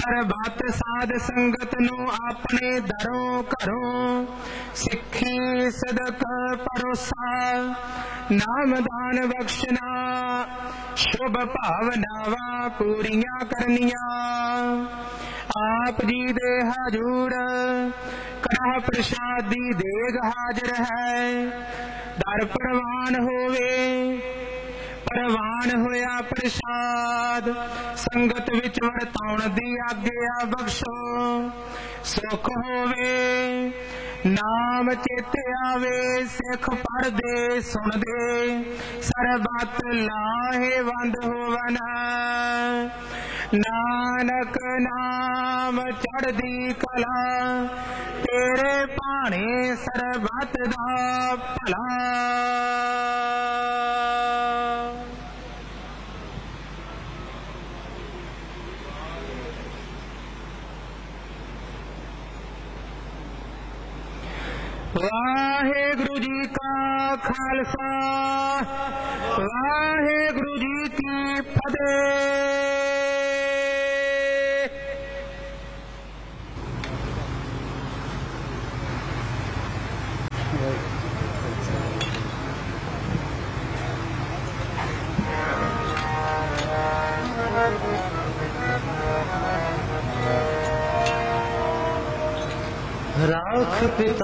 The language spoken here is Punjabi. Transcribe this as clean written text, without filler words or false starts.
ਸਰਬੱਤ ਸਾਧ ਸੰਗਤ ਨੂੰ ਆਪਣੇ ਦਰੋਂ ਘਰੋਂ ਸਿੱਖੀ ਸਦਕ ਪਰੋਸਾ ਨਾਮ ਦਾਨ ਬਖਸ਼ਣਾ ਸ਼ੁਭ ਭਾਵਨਾਵਾਂ ਪੂਰੀਆਂ ਕਰਨੀਆਂ ਆਪ ਜੀ ਦੇ ਹਜੂਰ ਕੜਾਹ ਪ੍ਰਸ਼ਾਦੀ ਦੇਗ ਹਾਜ਼ਰ ਹੈ ਦਰ ਪ੍ਰਵਾਨ ਹੋਵੇ ਪ੍ਰਵਾਨ ਹੋਇਆ ਪ੍ਰਸ਼ਾਦ ਸੰਗਤ ਵਿੱਚ ਵਰਤਾਉਣ ਦੀ ਆਗਿਆ ਬਖਸ਼ੋ ਸੁਖ ਹੋਵੇ ਨਾਮ ਚੇਤੇ ਆਵੇ ਸਿੱਖ ਪੜ੍ਹਦੇ ਸੁਣਦੇ ਸਰਬੱਤ ਲਾਹੇਵੰਦ ਹੋਵਨ ਨਾਨਕ ਨਾਮ ਚੜ੍ਹਦੀ ਕਲਾ ਤੇਰੇ ਭਾਣੇ ਸਰਬੱਤ ਦਾ ਭਲਾ। ਵਾਹਿਗੁਰੂ ਜੀ ਕਾ ਖਾਲਸਾ ਵਾਹਿਗੁਰੂ ਜੀ ਕੀ ਫਤਿਹ। ਰਾਖ ਪਿਤਾ